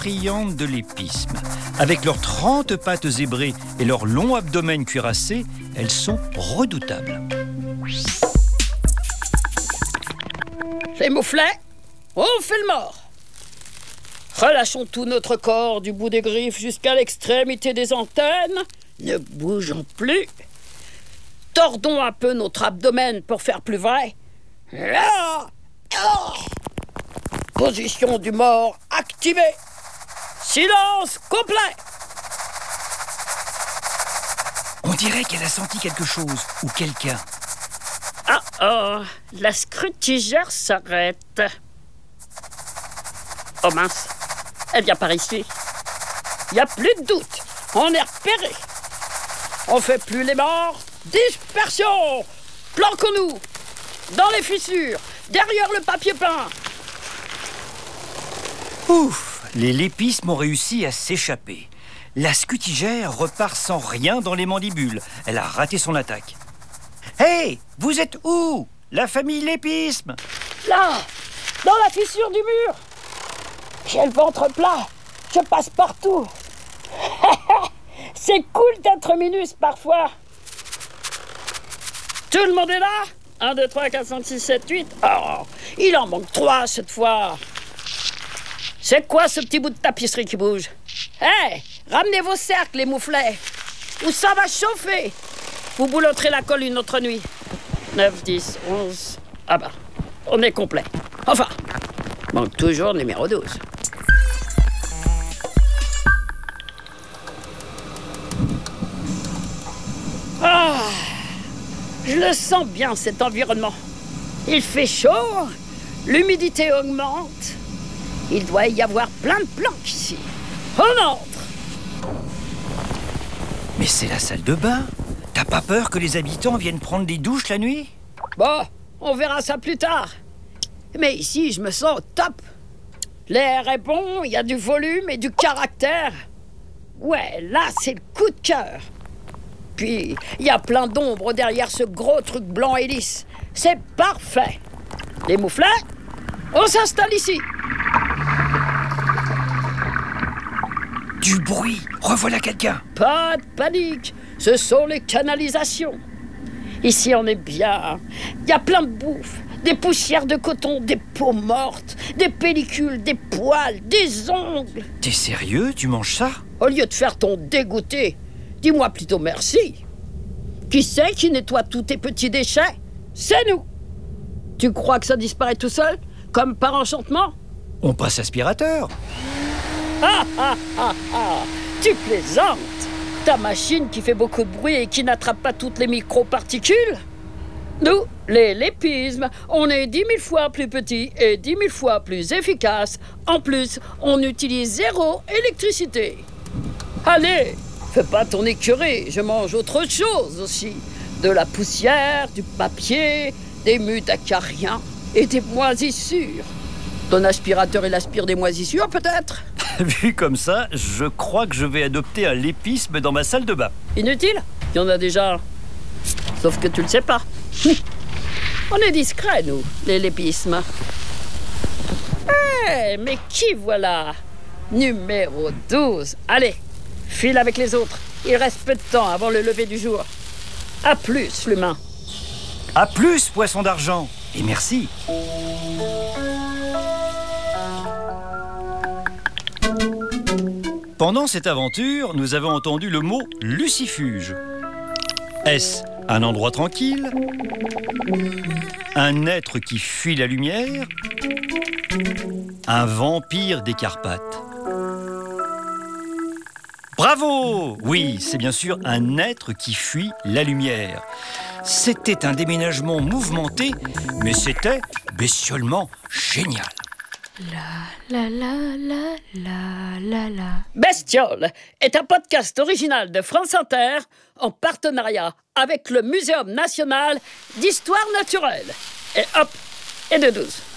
friandes de l'épisme. Avec leurs 30 pattes zébrées et leur long abdomen cuirassé, elles sont redoutables. Les mouflets, on fait le mort. Relâchons tout notre corps du bout des griffes jusqu'à l'extrémité des antennes. Ne bougeons plus. Tordons un peu notre abdomen pour faire plus vrai. Là. Position du mort activée. Silence complet. On dirait qu'elle a senti quelque chose ou quelqu'un. La scrutigère s'arrête. Oh mince, elle vient par ici. Il n'y a plus de doute, on est repéré. On fait plus les morts. Dispersion. Planquons-nous dans les fissures, derrière le papier peint. Ouf, les lépismes ont réussi à s'échapper. La scutigère repart sans rien dans les mandibules. Elle a raté son attaque. Hey, vous êtes où? La famille lépisme? Là, dans la fissure du mur. J'ai le ventre plat, je passe partout. C'est cool d'être minus parfois. Tout le monde est là? 1, 2, 3, 4, 5, 6, 7, 8. Oh, il en manque 3 cette fois. C'est quoi ce petit bout de tapisserie qui bouge? Hey, ramenez vos cercles, les mouflets. Ou ça va chauffer. Vous boulotterez la colle une autre nuit. 9, 10, 11... Ah bah, on est complet. Enfin, manque toujours numéro 12. Ah, je le sens bien, cet environnement. Il fait chaud, l'humidité augmente. Il doit y avoir plein de planques ici. On entre. Mais c'est la salle de bain. T'as pas peur que les habitants viennent prendre des douches la nuit? Bon, on verra ça plus tard. Mais ici, je me sens au top. L'air est bon, il y a du volume et du caractère. Ouais, là, c'est le coup de cœur. Puis, il y a plein d'ombre derrière ce gros truc blanc et lisse. C'est parfait. Les mouflets, on s'installe ici. Du bruit. Revoilà quelqu'un. Pas de panique. Ce sont les canalisations. Ici, on est bien. Il y a plein de bouffe. Des poussières de coton, des peaux mortes, des pellicules, des poils, des ongles. T'es sérieux? Tu manges ça? Au lieu de faire ton dégoûté, dis-moi plutôt merci. Qui c'est qui nettoie tous tes petits déchets? C'est nous. Tu crois que ça disparaît tout seul, comme par enchantement? On passe aspirateur. Tu plaisantes. Ta machine qui fait beaucoup de bruit et qui n'attrape pas toutes les microparticules? Nous, les lépismes, on est 10 000 fois plus petits et 10 000 fois plus efficaces. En plus, on utilise 0 électricité. Allez, fais pas ton écurie, je mange autre chose aussi. De la poussière, du papier, des mues d'acariens et des moisissures. Ton aspirateur, il aspire des moisissures peut-être? Vu comme ça, je crois que je vais adopter un lépisme dans ma salle de bain. Inutile, il y en a déjà. Sauf que tu le sais pas. On est discrets, nous, les lépismes. Mais qui voilà? Numéro 12. Allez, file avec les autres. Il reste peu de temps avant le lever du jour. À plus, l'humain. À plus, poisson d'argent. Et merci. Pendant cette aventure, nous avons entendu le mot lucifuge. Est-ce un endroit tranquille? Un être qui fuit la lumière? Un vampire des Carpates? Bravo! Oui, c'est bien sûr un être qui fuit la lumière. C'était un déménagement mouvementé, mais c'était bestiolement génial. La la la la la la. Bestiole est un podcast original de France Inter en partenariat avec le Muséum national d'histoire naturelle. Et hop, et de 12.